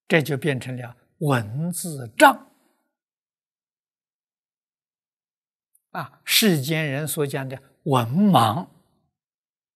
这就变成了文字障啊，世间人所讲的文盲。